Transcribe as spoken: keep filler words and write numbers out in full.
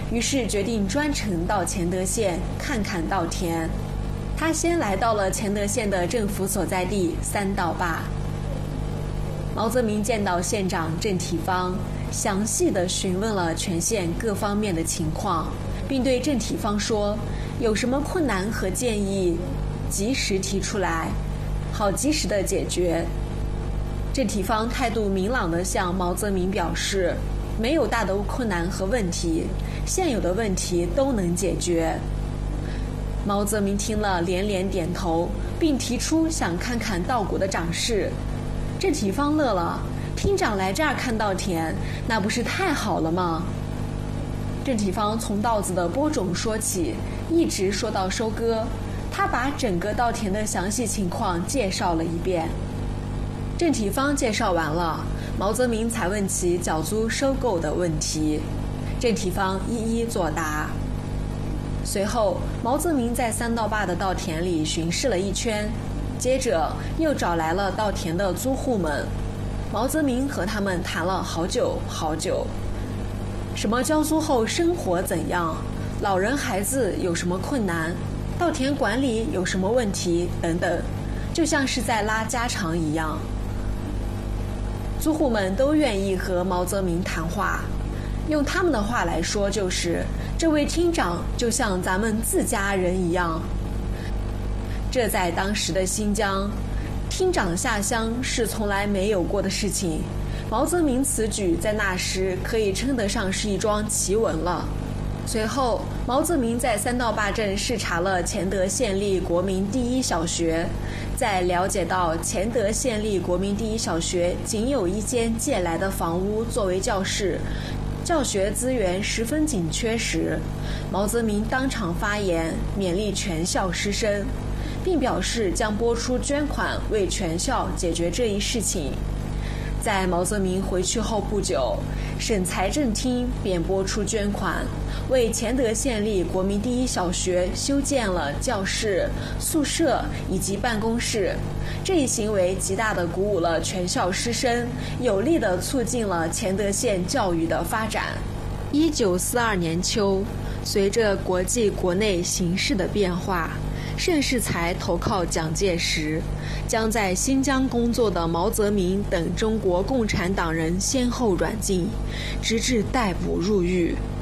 于是决定专程到乾德县看看稻田。他先来到了乾德县的政府所在地三道坝。毛泽民见到县长郑体方，详细地询问了全县各方面的情况，并对郑体方说，有什么困难和建议及时提出来，好及时的解决。郑体方态度明朗地向毛泽民表示，没有大的困难和问题，现有的问题都能解决。毛泽民听了连连点头，并提出想看看稻谷的长势。郑体方乐了，厅长来这儿看稻田，那不是太好了吗？郑体方从稻子的播种说起，一直说到收割，他把整个稻田的详细情况介绍了一遍。郑体方介绍完了，毛泽民才问起缴租收购的问题，郑体方一一作答。随后，毛泽民在三道坝的稻田里巡视了一圈，接着又找来了稻田的租户们，毛泽民和他们谈了好久好久，什么交租后生活怎样，老人孩子有什么困难，稻田管理有什么问题等等，就像是在拉家常一样。租户们都愿意和毛泽民谈话，用他们的话来说就是，这位厅长就像咱们自家人一样。这在当时的新疆，厅长下乡是从来没有过的事情，毛泽民此举在那时可以称得上是一桩奇闻了。随后，毛泽民在三道坝镇视察了乾德县立国民第一小学，在了解到乾德县立国民第一小学仅有一间借来的房屋作为教室，教学资源十分紧缺时，毛泽民当场发言，勉励全校师生，并表示将拨出捐款为全校解决这一事情。在毛泽民回去后不久，省财政厅便拨出捐款，为乾德县立国民第一小学修建了教室、宿舍以及办公室。这一行为极大地鼓舞了全校师生，有力地促进了乾德县教育的发展。一九四二年秋，随着国际国内形势的变化，盛世才投靠蒋介石，将在新疆工作的毛泽民等中国共产党人先后软禁，直至逮捕入狱。